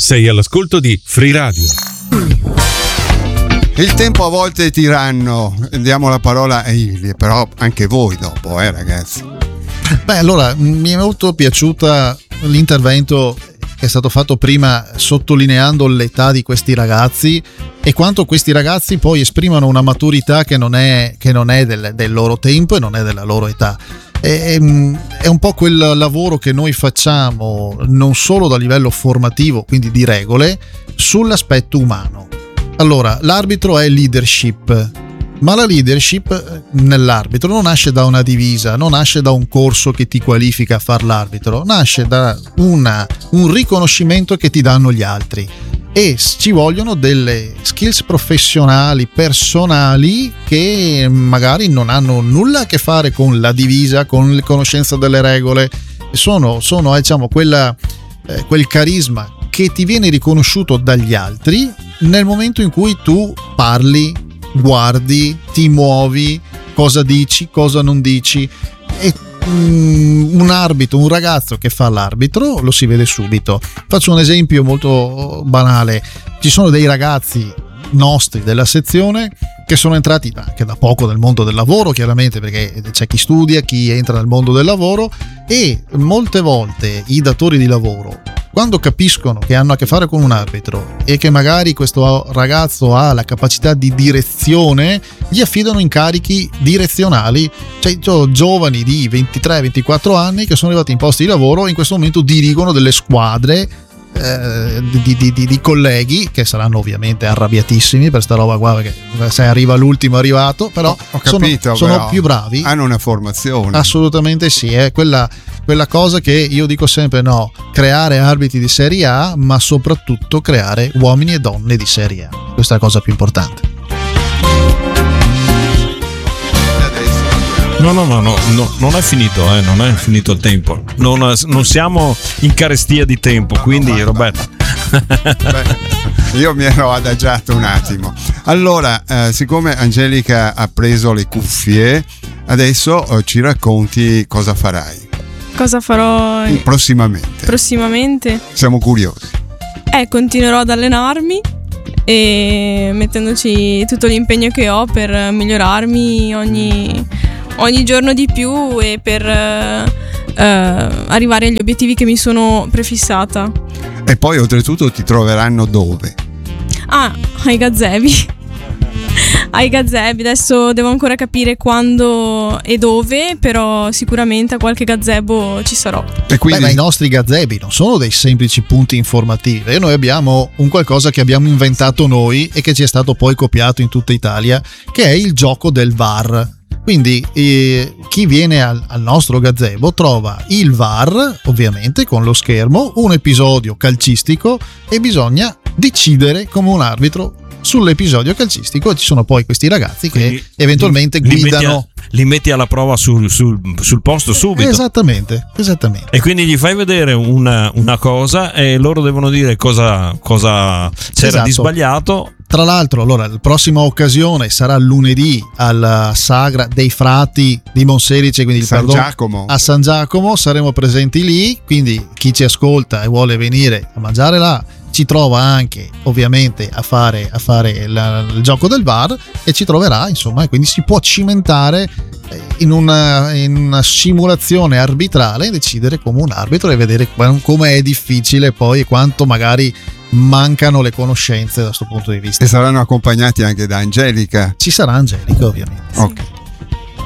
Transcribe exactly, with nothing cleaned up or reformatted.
Sei all'ascolto di Free Radio. Il tempo a volte è tiranno, diamo la parola a Ilie, però anche voi dopo, eh ragazzi. Beh, allora, mi è molto piaciuta l'intervento che è stato fatto prima sottolineando l'età di questi ragazzi e quanto questi ragazzi poi esprimano una maturità che non è, che non è del, del loro tempo e non è della loro età. È, è un po' quel lavoro che noi facciamo non solo da livello formativo, quindi di regole, sull'aspetto umano. Allora, l'arbitro è leadership, ma la leadership nell'arbitro non nasce da una divisa, non nasce da un corso che ti qualifica a far l'arbitro, nasce da una, un riconoscimento che ti danno gli altri e ci vogliono delle skills professionali, personali che magari non hanno nulla a che fare con la divisa, con la conoscenza delle regole, sono, sono diciamo quella, eh, quel carisma che ti viene riconosciuto dagli altri nel momento in cui tu parli, guardi, ti muovi, cosa dici, cosa non dici. E um, un arbitro, un ragazzo che fa l'arbitro lo si vede subito. Faccio un esempio molto banale: ci sono dei ragazzi nostri della sezione che sono entrati anche da poco nel mondo del lavoro, chiaramente, perché c'è chi studia, chi entra nel mondo del lavoro, e molte volte i datori di lavoro, quando capiscono che hanno a che fare con un arbitro e che magari questo ragazzo ha la capacità di direzione, gli affidano incarichi direzionali. Cioè, cioè giovani di ventitré ventiquattro anni che sono arrivati in posti di lavoro e in questo momento dirigono delle squadre eh, di, di, di, di colleghi che saranno ovviamente arrabbiatissimi per sta roba qua, perché se arriva l'ultimo arrivato, però ho capito, sono, sono però più bravi. Hanno una formazione. Assolutamente sì, è quella quella cosa che io dico sempre: no, creare arbitri di Serie A, ma soprattutto creare uomini e donne di Serie A. Questa è la cosa più importante. No, no, no, no, no non è finito, eh, non è finito il tempo. Non, non siamo in carestia di tempo, quindi no, Roberto. Beh, io mi ero adagiato un attimo. Allora, eh, siccome Angelica ha preso le cuffie, adesso eh, ci racconti cosa farai. Cosa farò prossimamente? Prossimamente? Siamo curiosi. Eh, continuerò ad allenarmi e mettendoci tutto l'impegno che ho per migliorarmi ogni, ogni giorno di più e per eh, arrivare agli obiettivi che mi sono prefissata. E poi oltretutto ti troveranno dove? Ah, ai gazebi. Ai gazebi, adesso devo ancora capire quando e dove, però sicuramente a qualche gazebo ci sarò. E quindi Beh, ma i nostri gazebi non sono dei semplici punti informativi, noi abbiamo un qualcosa che abbiamo inventato noi e che ci è stato poi copiato in tutta Italia, che è il gioco del V A R. Quindi eh, chi viene al, al nostro gazebo trova il V A R, ovviamente con lo schermo, un episodio calcistico e bisogna decidere come un arbitro sull'episodio calcistico. Ci sono poi questi ragazzi che quindi eventualmente li, guidano li metti, a, li metti alla prova sul, sul, sul posto subito. Esattamente, esattamente. E quindi gli fai vedere una, una cosa e loro devono dire cosa, cosa c'era esatto. di sbagliato. Tra l'altro, allora, la prossima occasione sarà lunedì alla Sagra dei Frati di Monselice, quindi San pardon, Giacomo. a San Giacomo. Saremo presenti lì, quindi chi ci ascolta e vuole venire a mangiare là ci trova anche ovviamente a fare, a fare la, il gioco del V A R e ci troverà, insomma, e quindi si può cimentare in una, in una simulazione arbitrale e decidere come un arbitro e vedere come è difficile poi e quanto magari mancano le conoscenze da questo punto di vista. E saranno accompagnati anche da Angelica. Ci sarà Angelica, ovviamente. Ok.